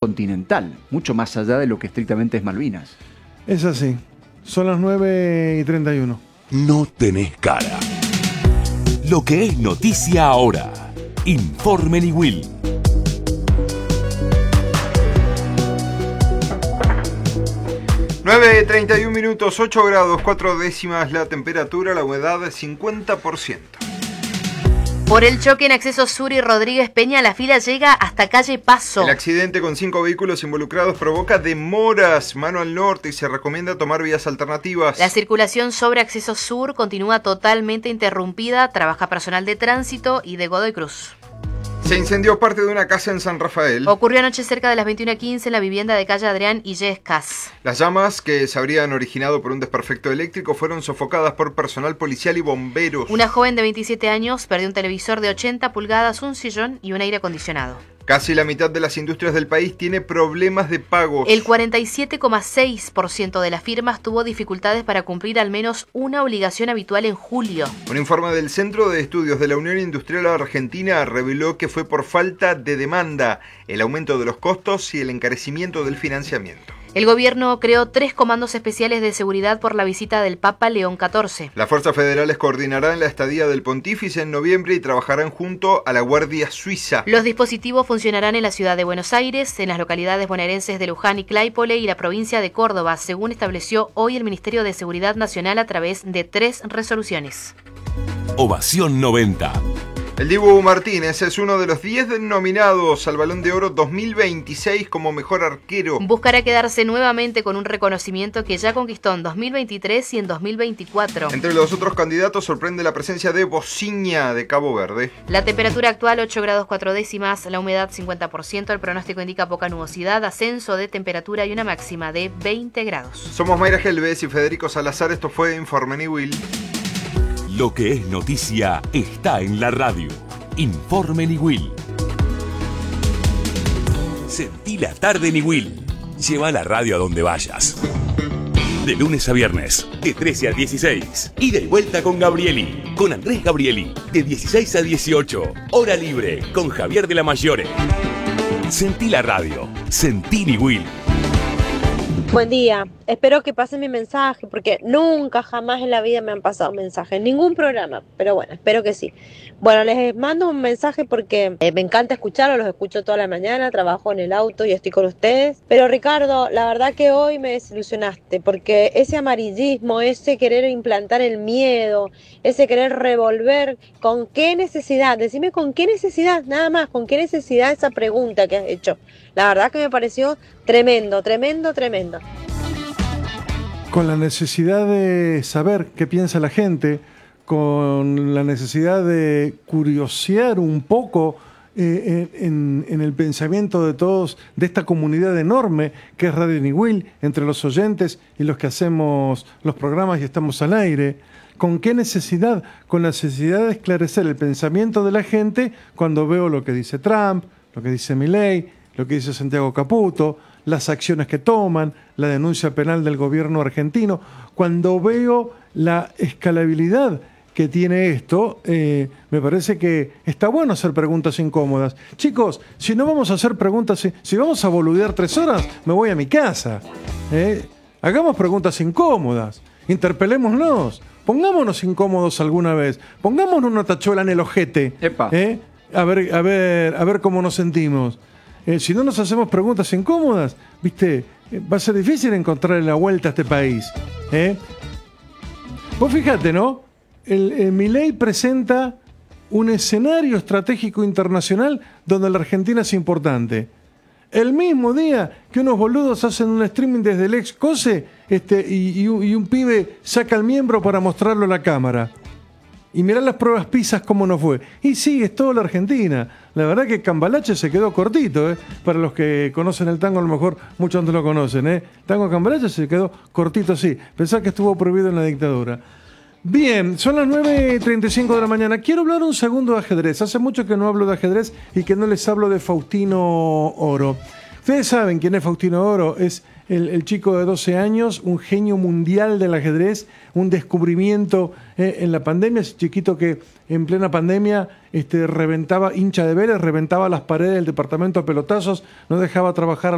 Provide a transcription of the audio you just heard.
continental, mucho más allá de lo que estrictamente es Malvinas. Es así. Son las 9:31. No tenés cara. Lo que es noticia ahora. Informe Niwil. 9:31, 8 grados, 4 décimas la temperatura, la humedad 50%. Por el choque en Acceso Sur y Rodríguez Peña, la fila llega hasta calle Paso. El accidente con 5 vehículos involucrados provoca demoras, mano al norte, y se recomienda tomar vías alternativas. La circulación sobre Acceso Sur continúa totalmente interrumpida. Trabaja personal de tránsito y de Godoy Cruz. Se incendió parte de una casa en San Rafael. Ocurrió anoche cerca de las 21:15 en la vivienda de calle Adrián Illescas. Las llamas, que se habrían originado por un desperfecto eléctrico, fueron sofocadas por personal policial y bomberos. Una joven de 27 años perdió un televisor de 80 pulgadas, un sillón y un aire acondicionado. Casi la mitad de las industrias del país tiene problemas de pagos. El 47,6% de las firmas tuvo dificultades para cumplir al menos una obligación habitual en julio. Un informe del Centro de Estudios de la Unión Industrial Argentina reveló que fue por falta de demanda, el aumento de los costos y el encarecimiento del financiamiento. El gobierno creó 3 comandos especiales de seguridad por la visita del Papa León XIV. Las fuerzas federales coordinarán la estadía del pontífice en noviembre y trabajarán junto a la Guardia Suiza. Los dispositivos funcionarán en la ciudad de Buenos Aires, en las localidades bonaerenses de Luján y Claypole y la provincia de Córdoba, según estableció hoy el Ministerio de Seguridad Nacional a través de 3 resoluciones. Ovación 90. El Dibu Martínez es uno de los 10 nominados al Balón de Oro 2026 como mejor arquero. Buscará quedarse nuevamente con un reconocimiento que ya conquistó en 2023 y en 2024. Entre los otros candidatos sorprende la presencia de Bociña de Cabo Verde. La temperatura actual 8 grados 4 décimas, la humedad 50%, el pronóstico indica poca nubosidad, ascenso de temperatura y una máxima de 20 grados. Somos Mayra Gelbez y Federico Salazar, esto fue Informe Niwil. Lo que es noticia está en la radio. Informe Niwil. Sentí la tarde Niwil. Lleva la radio a donde vayas. De lunes a viernes, de 13 a 16. Ida y vuelta con Gabrieli. Con Andrés Gabrieli. De 16 a 18. Hora libre con Javier de la Mayore. Sentí la radio. Sentí Niwil. Buen día, espero que pasen mi mensaje porque nunca jamás en la vida me han pasado mensajes, en ningún programa, pero bueno, espero que sí. Bueno, les mando un mensaje porque me encanta escucharlos, los escucho toda la mañana, trabajo en el auto y estoy con ustedes. Pero Ricardo, la verdad que hoy me desilusionaste porque ese amarillismo, ese querer implantar el miedo, ese querer revolver, ¿con qué necesidad? Decime con qué necesidad, nada más, con qué necesidad esa pregunta que has hecho. La verdad que me pareció tremendo, tremendo, tremendo. Con la necesidad de saber qué piensa la gente, con la necesidad de curiosear un poco en el pensamiento de todos, de esta comunidad enorme que es Radio Niwil, entre los oyentes y los que hacemos los programas y estamos al aire. ¿Con qué necesidad? Con la necesidad de esclarecer el pensamiento de la gente cuando veo lo que dice Trump, lo que dice Milei, lo que dice Santiago Caputo, las acciones que toman, la denuncia penal del gobierno argentino. Cuando veo la escalabilidad que tiene esto, me parece que está bueno hacer preguntas incómodas. Chicos, si no vamos a hacer preguntas, si vamos a boludear 3 horas, me voy a mi casa. Hagamos preguntas incómodas, interpelémonos, pongámonos incómodos alguna vez, pongámonos una tachuela en el ojete, a ver cómo nos sentimos. Si no nos hacemos preguntas incómodas, ¿viste? Va a ser difícil encontrarle la vuelta a este país. Vos fíjate, ¿no? Milei presenta un escenario estratégico internacional donde la Argentina es importante. El mismo día que unos boludos hacen un streaming desde el ex COSE y un pibe saca el miembro para mostrarlo a la cámara. Y mirá las pruebas PISA cómo nos fue. Y sí, es toda la Argentina. La verdad que Cambalache se quedó cortito, Para los que conocen el tango, a lo mejor muchos no lo conocen, Tango Cambalache se quedó cortito así. Pensá que estuvo prohibido en la dictadura. Bien, son las 9:35 de la mañana. Quiero hablar un segundo de ajedrez. Hace mucho que no hablo de ajedrez y que no les hablo de Faustino Oro. Ustedes saben quién es Faustino Oro. Es el chico de 12 años, un genio mundial del ajedrez, un descubrimiento en la pandemia. Ese chiquito que en plena pandemia reventaba, hincha de Vélez, reventaba las paredes del departamento a pelotazos, no dejaba trabajar a